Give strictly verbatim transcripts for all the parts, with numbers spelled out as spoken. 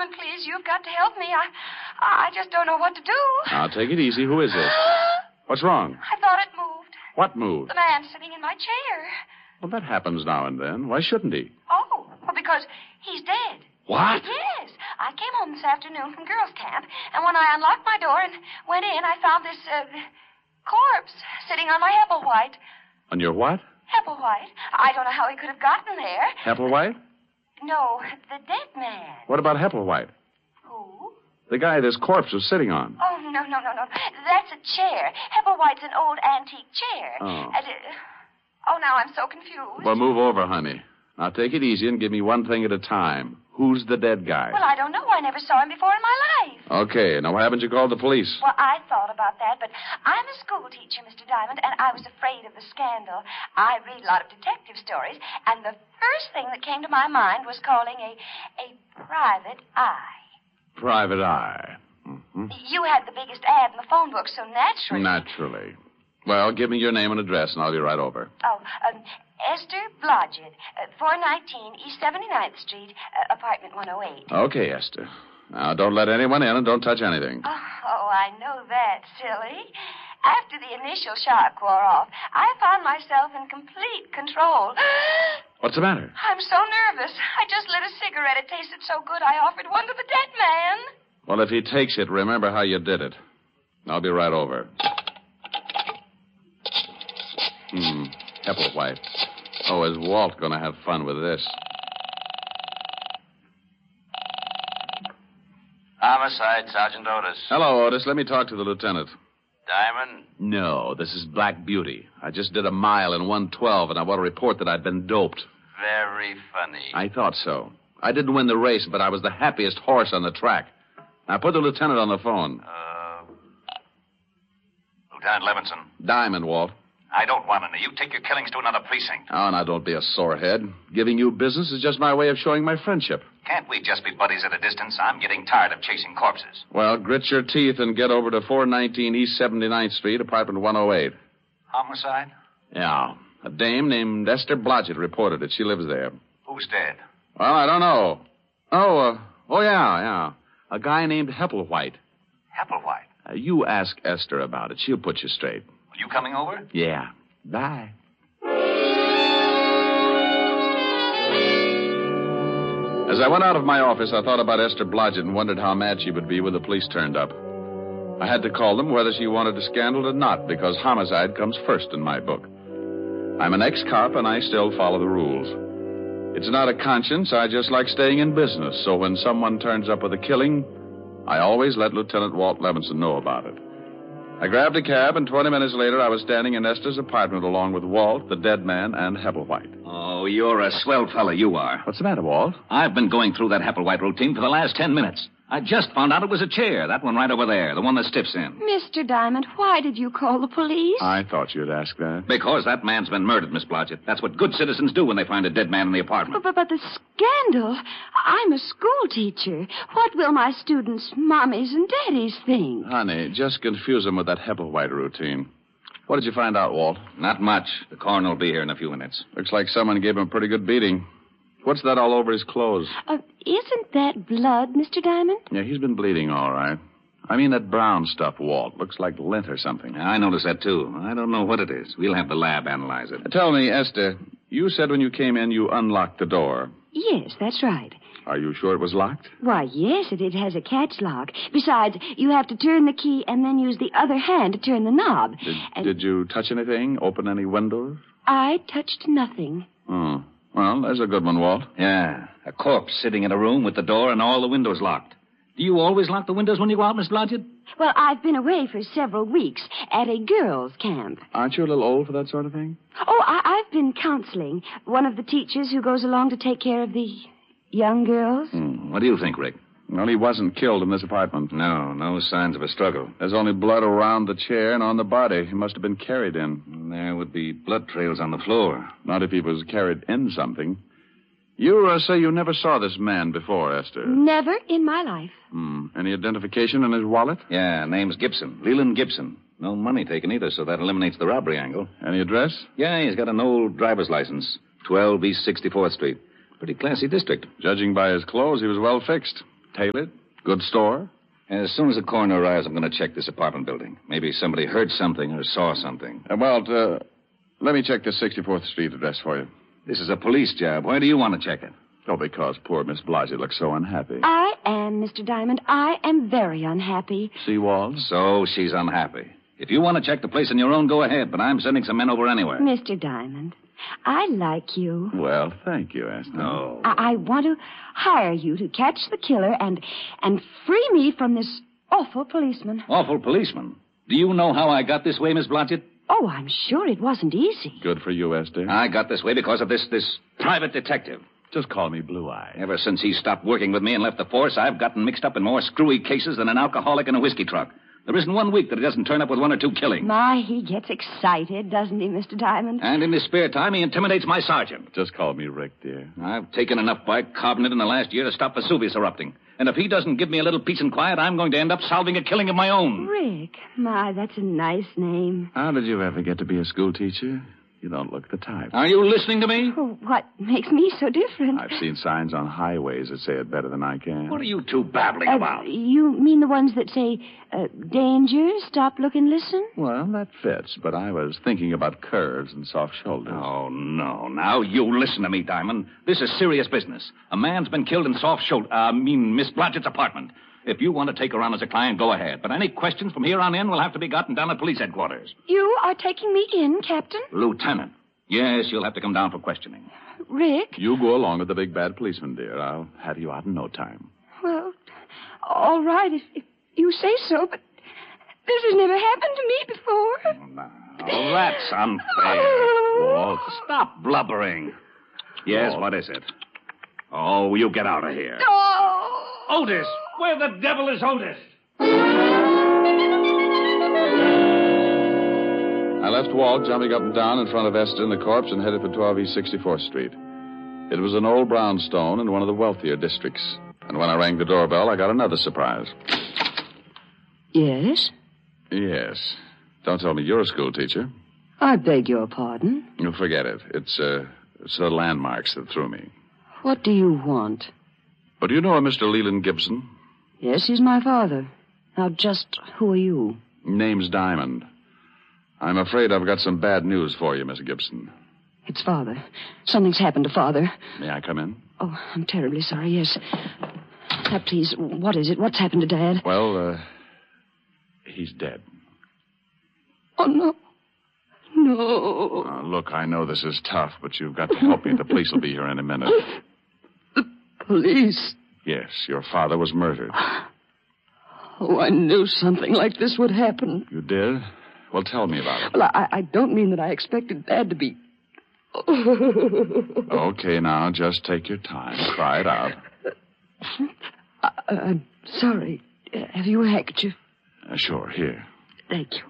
Diamond, please. You've got to help me. I I just don't know what to do. Now, take it easy. Who is this? What's wrong? I thought it moved. What moved? The man sitting in my chair. Well, that happens now and then. Why shouldn't he? Oh, well, because he's dead. What? Yes. I came home this afternoon from girls' camp, and when I unlocked my door and went in, I found this uh, corpse sitting on my Hepplewhite. On your what? Hepplewhite. I don't know how he could have gotten there. Hepplewhite? No, the dead man. What about Hepplewhite? Who? The guy this corpse was sitting on. Oh, no, no, no, no. That's a chair. Hepplewhite's an old antique chair. Oh. And, uh, oh, now I'm so confused. Well, move over, honey. Now, take it easy and give me one thing at a time. Who's the dead guy? Well, I don't know. I never saw him before in my life. Okay. Now, why haven't you called the police? Well, I thought about that, but I'm a school teacher, Mister Diamond, and I was afraid of the scandal. I read a lot of detective stories, and the first thing that came to my mind was calling a a private eye. Private eye. Mm-hmm. You had the biggest ad in the phone book, so naturally... Naturally. Well, give me your name and address, and I'll be right over. Oh, um, Esther Blodgett, uh, four nineteen East seventy-ninth Street, uh, apartment one oh eight. Okay, Esther. Now, don't let anyone in and don't touch anything. Oh, oh, I know that, silly. After the initial shock wore off, I found myself in complete control. What's the matter? I'm so nervous. I just lit a cigarette. It tasted so good, I offered one to the dead man. Well, if he takes it, remember how you did it. I'll be right over. Hmm. Hepplewhite. Oh, is Walt going to have fun with this? Homicide, Sergeant Otis. Hello, Otis. Let me talk to the lieutenant. Diamond? No, this is Black Beauty. I just did a mile in one twelve, and I want to report that I've been doped. Very funny. I thought so. I didn't win the race, but I was the happiest horse on the track. Now, put the lieutenant on the phone. Uh, Lieutenant Levinson. Diamond, Walt. I don't want any. You take your killings to another precinct. Oh, now, don't be a sorehead. Giving you business is just my way of showing my friendship. Can't we just be buddies at a distance? I'm getting tired of chasing corpses. Well, grit your teeth and get over to four nineteen East seventy-ninth Street, apartment one oh eight. Homicide? Yeah. A dame named Esther Blodgett reported it. She lives there. Who's dead? Well, I don't know. Oh, uh, oh, yeah, yeah. A guy named Hepplewhite. Hepplewhite? Uh, you ask Esther about it. She'll put you straight. Are you coming over? Yeah. Bye. As I went out of my office, I thought about Esther Blodgett and wondered how mad she would be when the police turned up. I had to call them whether she wanted a scandal or not, because homicide comes first in my book. I'm an ex-cop, and I still follow the rules. It's not a conscience. I just like staying in business, so when someone turns up with a killing, I always let Lieutenant Walt Levinson know about it. I grabbed a cab, and twenty minutes later, I was standing in Esther's apartment along with Walt, the dead man, and Hepplewhite. Oh, you're a swell fella, you are. What's the matter, Walt? I've been going through that Hepplewhite routine for the last ten minutes. I just found out it was a chair, that one right over there, the one that stiffs in. Mister Diamond, why did you call the police? I thought you'd ask that. Because that man's been murdered, Miss Blodgett. That's what good citizens do when they find a dead man in the apartment. But, but, but the scandal. I'm a school teacher. What will my students' mommies and daddies think? Honey, just confuse them with that Hepplewhite routine. What did you find out, Walt? Not much. The coroner will be here in a few minutes. Looks like someone gave him a pretty good beating. What's that all over his clothes? Uh, isn't that blood, Mister Diamond? Yeah, he's been bleeding all right. I mean that brown stuff, Walt. Looks like lint or something. I noticed that, too. I don't know what it is. We'll have the lab analyze it. Tell me, Esther, you said when you came in you unlocked the door. Yes, that's right. Are you sure it was locked? Why, yes, it, it has a catch lock. Besides, you have to turn the key and then use the other hand to turn the knob. Did, and did you touch anything? Open any windows? I touched nothing. Oh. Well, there's a good one, Walt. Yeah, a corpse sitting in a room with the door and all the windows locked. Do you always lock the windows when you go out, Miss Blodgett? Well, I've been away for several weeks at a girls' camp. Aren't you a little old for that sort of thing? Oh, I- I've been counseling. One of the teachers who goes along to take care of the young girls. Hmm. What do you think, Rick? Well, he wasn't killed in this apartment. No, no signs of a struggle. There's only blood around the chair and on the body. He must have been carried in. And there would be blood trails on the floor. Not if he was carried in something. You uh, say you never saw this man before, Esther. Never in my life. Hmm. Any identification in his wallet? Yeah, name's Gibson. Leland Gibson. No money taken either, so that eliminates the robbery angle. Any address? Yeah, he's got an old driver's license. twelve East sixty-fourth Street. Pretty classy district. Judging by his clothes, he was well fixed. Tail it? Good store? As soon as the coroner arrives, I'm going to check this apartment building. Maybe somebody heard something or saw something. Uh, Walt, uh, let me check this sixty-fourth Street address for you. This is a police job. Why do you want to check it? Oh, because poor Miss Bligey looks so unhappy. I am, Mister Diamond. I am very unhappy. See, Walt? So she's unhappy. If you want to check the place on your own, go ahead, but I'm sending some men over anyway. Mister Diamond, I like you. Well, thank you, Esther. No. I, I want to hire you to catch the killer and and free me from this awful policeman. Awful policeman. Do you know how I got this way, Miss Blodgett? Oh, I'm sure it wasn't easy. Good for you, Esther. I got this way because of this this private detective. Just call me Blue Eye. Ever since he stopped working with me and left the force, I've gotten mixed up in more screwy cases than an alcoholic in a whiskey truck. There isn't one week that he doesn't turn up with one or two killings. My, he gets excited, doesn't he, Mister Diamond? And in his spare time, he intimidates my sergeant. Just call me Rick, dear. I've taken enough bicarbonate in the last year to stop Vesuvius erupting. And if he doesn't give me a little peace and quiet, I'm going to end up solving a killing of my own. Rick. My, that's a nice name. How did you ever get to be a school teacher? You don't look the type. Are you listening to me? Oh, what makes me so different? I've seen signs on highways that say it better than I can. What are you two babbling Uh, about? you mean the ones that say, uh, danger, stop, look, and listen? Well, that fits, but I was thinking about curves and soft shoulders. Oh, no. Now, you listen to me, Diamond. This is serious business. A man's been killed in soft shoulder, I mean, Miss Blodgett's apartment. If you want to take her on as a client, go ahead. But any questions from here on in will have to be gotten down at police headquarters. You are taking me in, Captain? Lieutenant. Yes, you'll have to come down for questioning. Rick? You go along with the big bad policeman, dear. I'll have you out in no time. Well, all right, if, if you say so, but this has never happened to me before. Oh, that's unfair. Walt, stop blubbering. Yes, Walt. what is it? Oh, you get out of here. Oh! Otis! Where the devil is Otis? I left Walt jumping up and down in front of Esther and the corpse and headed for twelve East sixty-fourth Street. It was an old brownstone in one of the wealthier districts. And when I rang the doorbell, I got another surprise. Yes? Yes. Don't tell me you're a school teacher. I beg your pardon. You forget it. It's, uh, it's the landmarks that threw me. What do you want? But do you know a Mister Leland Gibson? Yes, he's my father. Now, just who are you? Name's Diamond. I'm afraid I've got some bad news for you, Miss Gibson. It's Father. Something's happened to Father. May I come in? Oh, I'm terribly sorry, yes. Now, please, what is it? What's happened to Dad? Well, uh, he's dead. Oh, no. No. Uh, look, I know this is tough, but you've got to help me. The police will be here in a minute. The police? Yes, your father was murdered. Oh, I knew something like this would happen. You did? Well, tell me about it. Well, I, I don't mean that I expected Dad to be... Okay, now, just take your time. Cry it out. I, I'm sorry. Have you a handkerchief? Uh, sure, here. Thank you.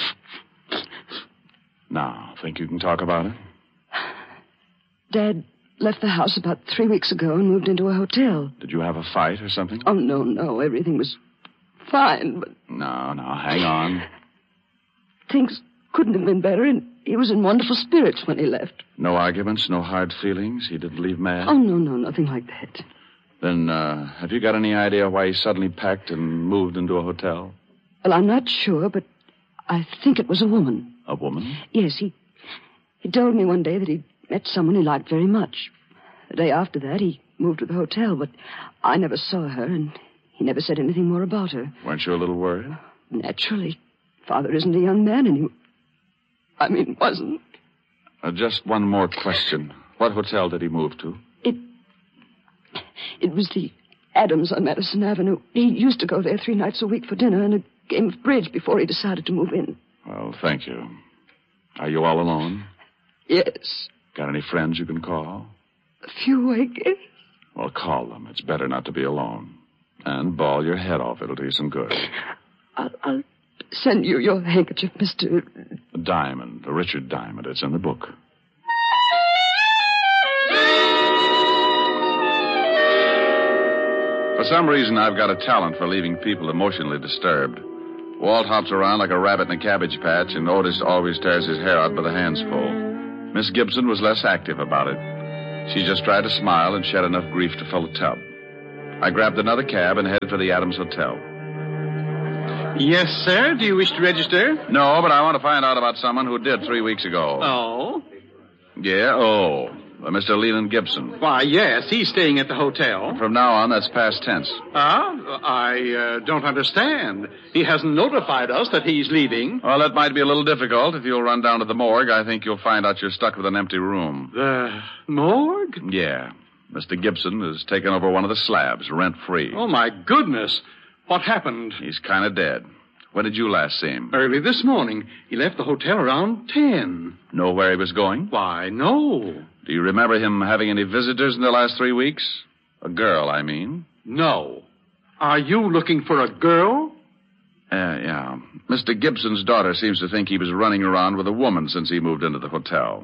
Now, think you can talk about it? Dad left the house about three weeks ago and moved into a hotel. Did you have a fight or something? Oh, no, no. Everything was fine, but No, no, hang on. things couldn't have been better, and he was in wonderful spirits when he left. No arguments, no hard feelings? He didn't leave mad? Oh, no, no, nothing like that. Then, uh, have you got any idea why he suddenly packed and moved into a hotel? Well, I'm not sure, but I think it was a woman. A woman? Yes, he he told me one day that he'd met someone he liked very much. The day after that, he moved to the hotel, but I never saw her, and he never said anything more about her. Weren't you a little worried? Naturally. Father isn't a young man anymore. I mean, wasn't. Uh, just one more question. What hotel did he move to? It... It was the Adams on Madison Avenue. He used to go there three nights a week for dinner and a game of bridge before he decided to move in. Well, thank you. Are you all alone? Yes. Got any friends you can call? A few, I guess. Well, call them. It's better not to be alone. And bawl your head off. It'll do you some good. I'll, I'll send you your handkerchief, Mister Diamond. Richard Diamond. It's in the book. For some reason, I've got a talent for leaving people emotionally disturbed. Walt hops around like a rabbit in a cabbage patch, and Otis always tears his hair out by the handsful. Miss Gibson was less active about it. She just tried to smile and shed enough grief to fill a tub. I grabbed another cab and headed for the Adams Hotel. Yes, sir. Do you wish to register? No, but I want to find out about someone who did three weeks ago. Oh? Yeah, oh. Uh, Mister Leland Gibson. Why, yes. He's staying at the hotel. From now on, that's past tense. Ah, I uh, don't understand. He hasn't notified us that he's leaving. Well, that might be a little difficult. If you'll run down to the morgue, I think you'll find out you're stuck with an empty room. The morgue? Yeah. Mister Gibson has taken over one of the slabs, rent-free. Oh, my goodness. What happened? He's kind of dead. When did you last see him? Early this morning. He left the hotel around ten. Know where he was going? Why, no. Do you remember him having any visitors in the last three weeks? A girl, I mean. No. Are you looking for a girl? Uh, yeah. Mister Gibson's daughter seems to think he was running around with a woman since he moved into the hotel.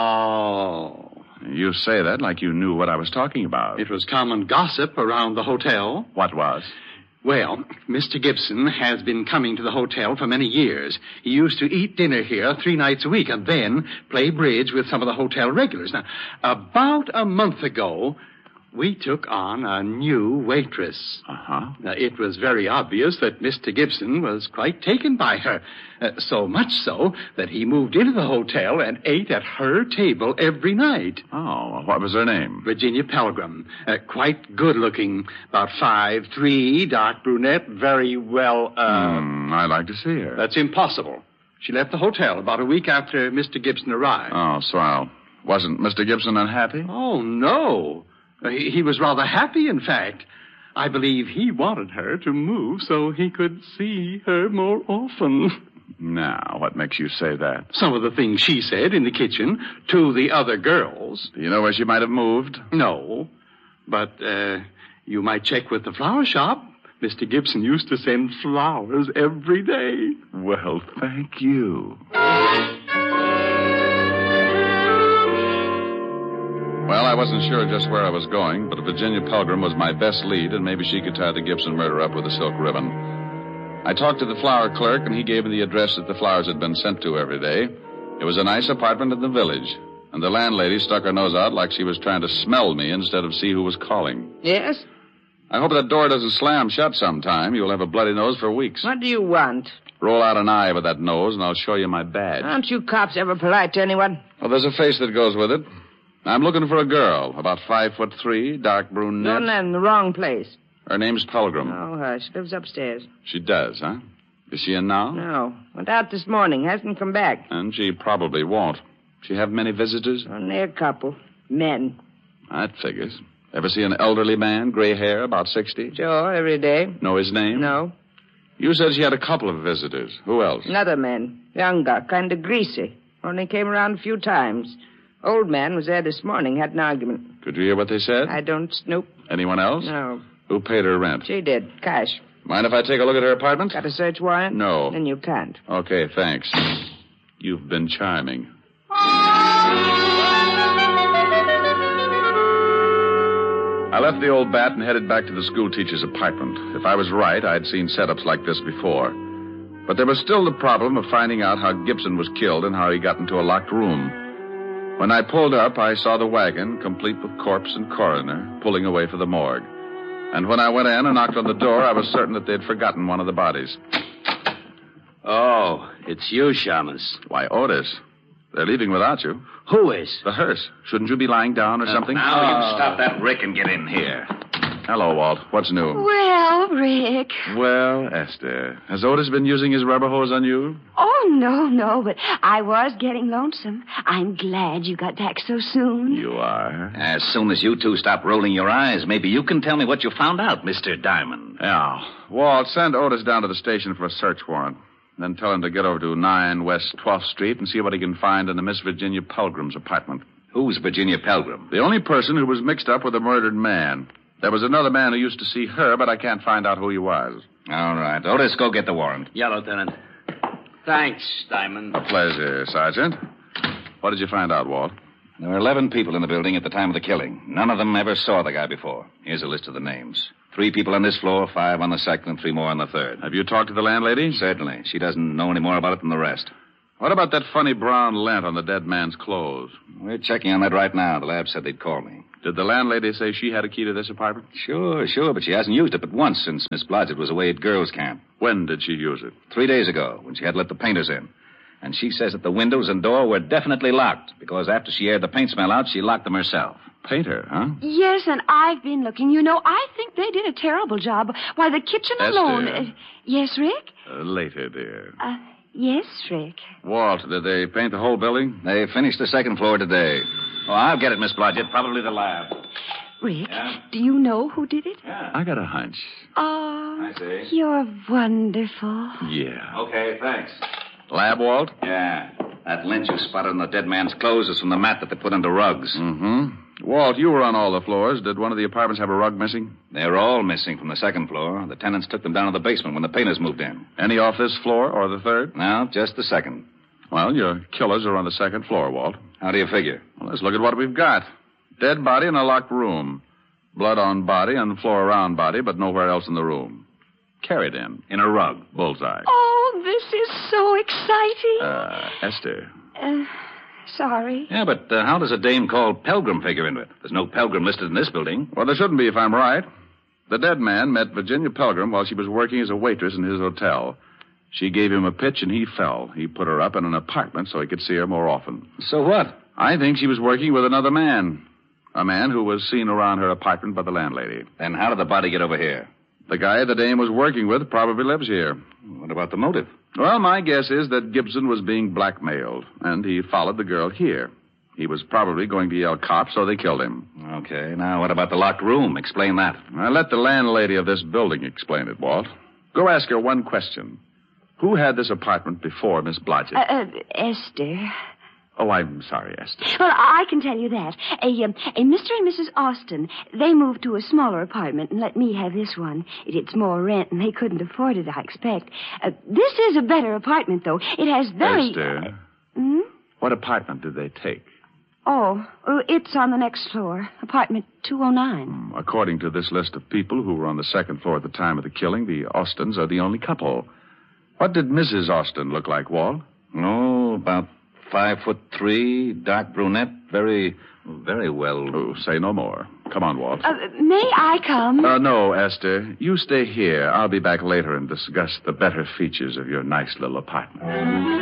Oh. You say that like you knew what I was talking about. It was common gossip around the hotel. What was? Well, Mister Gibson has been coming to the hotel for many years. He used to eat dinner here three nights a week and then play bridge with some of the hotel regulars. Now, about a month ago, we took on a new waitress. Uh-huh. Now, it was very obvious that Mister Gibson was quite taken by her. Uh, so much so that he moved into the hotel and ate at her table every night. Oh, what was her name? Virginia Pelgrim. Uh, quite good-looking. About five, three, dark brunette, very well, uh... Hmm, I'd like to see her. That's impossible. She left the hotel about a week after Mister Gibson arrived. Oh, swell. Wasn't Mister Gibson unhappy? Oh, no. He, he was rather happy, in fact. I believe he wanted her to move so he could see her more often. Now, what makes you say that? Some of the things she said in the kitchen to the other girls. Do you know where she might have moved? No. But, uh, you might check with the flower shop. Mister Gibson used to send flowers every day. Well, thank you. Well, I wasn't sure just where I was going, but Virginia Pelgrim was my best lead, and maybe she could tie the Gibson murder up with a silk ribbon. I talked to the flower clerk, and he gave me the address that the flowers had been sent to every day. It was a nice apartment in the village, and the landlady stuck her nose out like she was trying to smell me instead of see who was calling. Yes? I hope that door doesn't slam shut sometime. You'll have a bloody nose for weeks. What do you want? Roll out an eye with that nose, and I'll show you my badge. Aren't you cops ever polite to anyone? Well, there's a face that goes with it. I'm looking for a girl, about five foot three, dark brunette. No, no, in the wrong place. Her name's Pelgrim. Oh, hush. Lives upstairs. She does, huh? Is she in now? No. Went out this morning. Hasn't come back. And she probably won't. She have many visitors? Only a couple. Men. That figures. Ever see an elderly man, gray hair, about sixty? Sure, every day. Know his name? No. You said she had a couple of visitors. Who else? Another man. Younger, kind of greasy. Only came around a few times. Old man was there this morning, had an argument. Could you hear what they said? I don't snoop. Anyone else? No. Who paid her rent? She did. Cash. Mind if I take a look at her apartment? Got a search warrant? No. Then you can't. Okay, thanks. You've been charming. I left the old bat and headed back to the schoolteacher's apartment. If I was right, I'd seen setups like this before. But there was still the problem of finding out how Gibson was killed and how he got into a locked room. When I pulled up, I saw the wagon, complete with corpse and coroner, pulling away for the morgue. And when I went in and knocked on the door, I was certain that they'd forgotten one of the bodies. Oh, it's you, Shamus. Why, Otis. They're leaving without you. Who is? The hearse. Shouldn't you be lying down or something? Now you stop that Rick and get in here. Hello, Walt. What's new? Well, Rick. Well, Esther, has Otis been using his rubber hose on you? Oh, no, no, but I was getting lonesome. I'm glad you got back so soon. You are. As soon as you two stop rolling your eyes, maybe you can tell me what you found out, Mister Diamond. Yeah. Walt, send Otis down to the station for a search warrant. Then tell him to get over to nine West twelfth Street and see what he can find in the Miss Virginia Pelgrim's apartment. Who's Virginia Pelgrim? The only person who was mixed up with a murdered man. There was another man who used to see her, but I can't find out who he was. All right. Otis, go get the warrant. Yeah, Lieutenant. Thanks, Diamond. A pleasure, Sergeant. What did you find out, Walt? There were eleven people in the building at the time of the killing. None of them ever saw the guy before. Here's a list of the names. Three people on this floor, five on the second, and three more on the third. Have you talked to the landlady? Certainly. She doesn't know any more about it than the rest. What about that funny brown lint on the dead man's clothes? We're checking on that right now. The lab said they'd call me. Did the landlady say she had a key to this apartment? Sure, sure, but she hasn't used it but once since Miss Blodgett was away at girls' camp. When did she use it? Three days ago, when she had let the painters in. And she says that the windows and door were definitely locked, because after she aired the paint smell out, she locked them herself. Painter, huh? Yes, and I've been looking. You know, I think they did a terrible job. Why, the kitchen Esther. alone... Uh, yes, Rick? Uh, later, dear. Uh, yes, Rick. Walt, did they paint the whole building? They finished the second floor today. Oh, I'll get it, Miss Blodgett. Probably the lab. Rick, Yeah? do you know who did it? Yeah. I got a hunch. Oh, I see. you're wonderful. Yeah. Okay, thanks. Lab, Walt? Yeah. That lint you spotted on the dead man's clothes is from the mat that they put under rugs. Mm-hmm. Walt, you were on all the floors. Did one of the apartments have a rug missing? They're all missing from the second floor. The tenants took them down to the basement when the painters moved in. Any off this floor or the third? No, just the second. Well, your killers are on the second floor, Walt. How do you figure? Well, let's look at what we've got. Dead body in a locked room. Blood on body and floor around body, but nowhere else in the room. Carried in. In a rug. Bullseye. Oh, this is so exciting. Uh, Esther. Uh, sorry. Yeah, but uh, how does a dame called Pelgrim figure into it? There's no Pelgrim listed in this building. Well, there shouldn't be if I'm right. The dead man met Virginia Pelgrim while she was working as a waitress in his hotel. She gave him a pitch and he fell. He put her up in an apartment so he could see her more often. So what? I think she was working with another man. A man who was seen around her apartment by the landlady. Then how did the body get over here? The guy the dame was working with probably lives here. What about the motive? Well, my guess is that Gibson was being blackmailed, and he followed the girl here. He was probably going to yell cops, so they killed him. Okay, now what about the locked room? Explain that. I let the landlady of this building explain it, Walt. Go ask her one question. Who had this apartment before Miss Blodgett? Uh, uh, Esther. Oh, I'm sorry, Esther. Well, I can tell you that. A, um, a Mister and Missus Austin, they moved to a smaller apartment and let me have this one. It, it's more rent, and they couldn't afford it, I expect. Uh, this is a better apartment, though. It has very... Esther, Uh, hmm? what apartment did they take? Oh, uh, it's on the next floor. Apartment two oh nine. According to this list of people who were on the second floor at the time of the killing, the Austins are the only couple. What did Missus Austin look like, Walt? Oh, about five foot three, dark brunette, very, very well. Oh, say no more. Come on, Walt. Uh, may I come? Uh, no, Esther. You stay here. I'll be back later and discuss the better features of your nice little apartment.